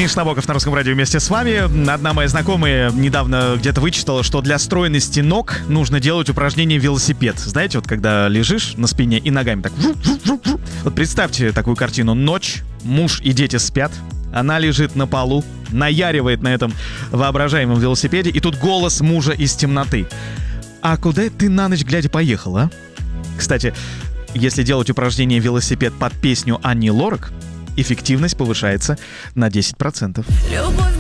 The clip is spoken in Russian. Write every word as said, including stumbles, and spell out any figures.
Миш Набоков на Русском радио вместе с вами. Одна моя знакомая недавно где-то вычитала, что для стройности ног нужно делать упражнение велосипед. Знаете, вот когда лежишь на спине и ногами так... Вот представьте такую картину. Ночь, муж и дети спят, она лежит на полу, наяривает на этом воображаемом велосипеде, и тут голос мужа из темноты. «А куда ты на ночь глядя поехала?» Кстати, если делать упражнение велосипед под песню Анни Лорак, эффективность повышается на десять процентов. Любовь